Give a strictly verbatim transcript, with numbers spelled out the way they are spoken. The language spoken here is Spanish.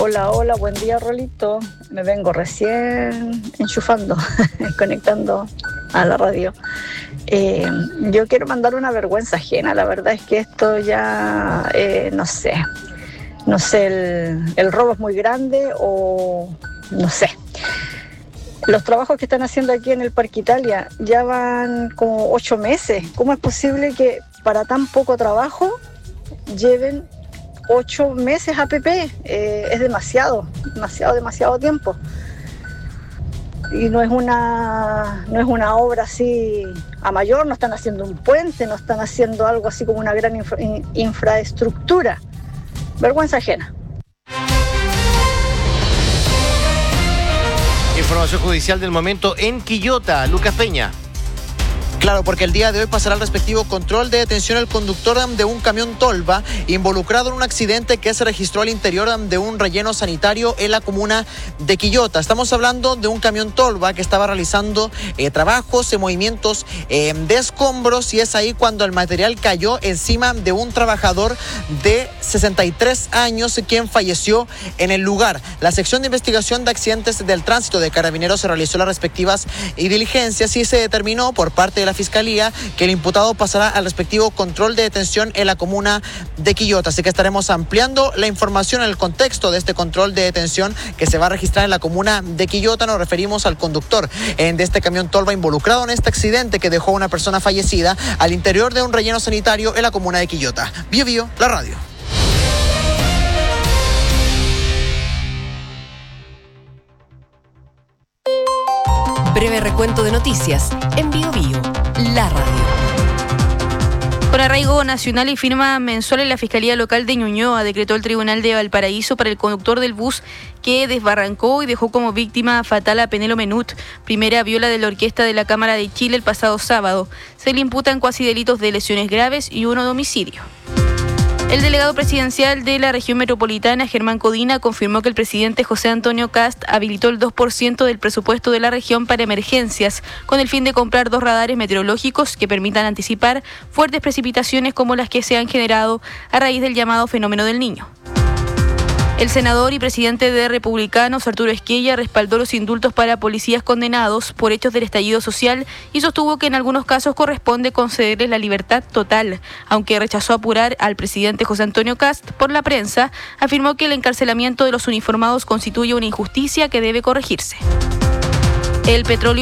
Hola, hola, buen día, Rolito. Me vengo recién enchufando, conectando a la radio. Eh, yo quiero mandar una vergüenza ajena. La verdad es que esto ya, eh, no sé, no sé, el, el robo es muy grande o no sé. Los trabajos que están haciendo aquí en el Parque Italia ya van como ocho meses. ¿Cómo es posible que para tan poco trabajo lleven ocho meses A P P? Eh, es demasiado, demasiado, demasiado tiempo. Y no es una, no es una obra así a mayor, no están haciendo un puente, no están haciendo algo así como una gran infra, infraestructura. Vergüenza ajena. Información judicial del momento en Quillota. Lucas Peña. Claro, porque el día de hoy pasará el respectivo control de detención el conductor de un camión tolva involucrado en un accidente que se registró al interior de un relleno sanitario en la comuna de Quillota. Estamos hablando de un camión tolva que estaba realizando eh, trabajos y movimientos eh, de escombros, y es ahí cuando el material cayó encima de un trabajador de sesenta y tres años quien falleció en el lugar. La sección de investigación de accidentes del tránsito de Carabineros se realizó las respectivas diligencias y se determinó por parte de la Fiscalía que el imputado pasará al respectivo control de detención en la comuna de Quillota. Así que estaremos ampliando la información en el contexto de este control de detención que se va a registrar en la comuna de Quillota. Nos referimos al conductor de este camión tolva involucrado en este accidente que dejó a una persona fallecida al interior de un relleno sanitario en la comuna de Quillota. Bio Bio, la radio. Breve recuento de noticias en Bio Bio, la radio. Con arraigo nacional y firma mensual en la Fiscalía Local de Ñuñoa, decretó el Tribunal de Valparaíso para el conductor del bus que desbarrancó y dejó como víctima fatal a Penelo Menut, primera viola de la Orquesta de la Cámara de Chile el pasado sábado. Se le imputan cuasi delitos de lesiones graves y uno de homicidio. El delegado presidencial de la región metropolitana, Germán Codina, confirmó que el presidente José Antonio Kast habilitó el dos por ciento del presupuesto de la región para emergencias, con el fin de comprar dos radares meteorológicos que permitan anticipar fuertes precipitaciones como las que se han generado a raíz del llamado fenómeno del Niño. El senador y presidente de Republicanos, Arturo Esquella, respaldó los indultos para policías condenados por hechos del estallido social y sostuvo que en algunos casos corresponde concederles la libertad total. Aunque rechazó apurar al presidente José Antonio Kast por la prensa, afirmó que el encarcelamiento de los uniformados constituye una injusticia que debe corregirse. El petróleo